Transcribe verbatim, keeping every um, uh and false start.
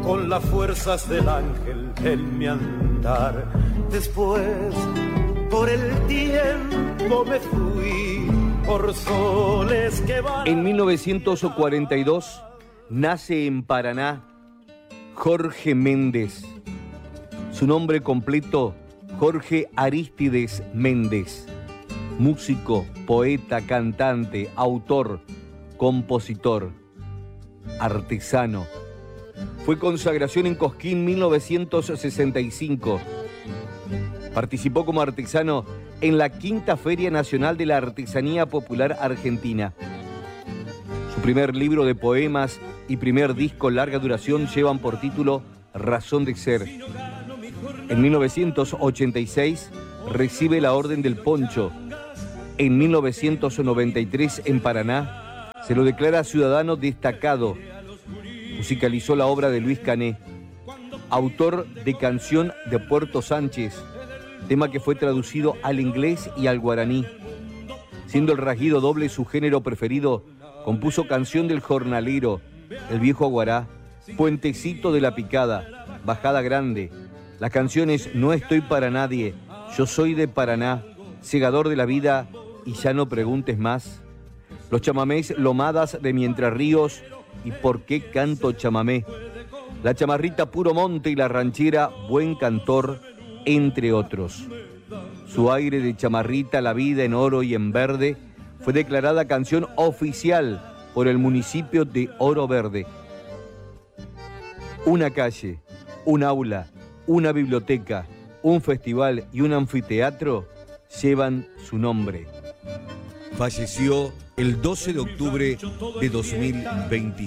con las fuerzas del ángel en mi andar. Después, por el tiempo me fui, por soles que van. En mil novecientos cuarenta y dos nace en Paraná Jorge Méndez. Su nombre completo, Jorge Arístides Méndez. Músico, poeta, cantante, autor, compositor, artesano. Fue consagración en Cosquín mil novecientos sesenta y cinco. Participó como artesano en la Quinta Feria Nacional de la Artesanía Popular Argentina. Su primer libro de poemas y primer disco larga duración llevan por título Razón de Ser. En mil novecientos ochenta y seis recibe la Orden del Poncho. En mil novecientos noventa y tres en Paraná se lo declara ciudadano destacado. Musicalizó la obra de Luis Cané, autor de Canción de Puerto Sánchez, tema que fue traducido al inglés y al guaraní. Siendo el rasguido doble su género preferido, compuso Canción del Jornalero, El Viejo Aguará, Puentecito de la Picada, Bajada Grande. Las canciones No estoy para nadie, Yo soy de Paraná, Segador de la Vida y Ya no preguntes más. Los chamamés Lomadas de Mientras Ríos y Por qué canto chamamé. La chamarrita Puro Monte y la ranchera Buen Cantor, entre otros. Su aire de chamarrita, La Vida en Oro y en Verde, fue declarada canción oficial por el municipio de Oro Verde. Una calle, un aula, una biblioteca, un festival y un anfiteatro llevan su nombre. Falleció el doce de octubre de dos mil veinticinco.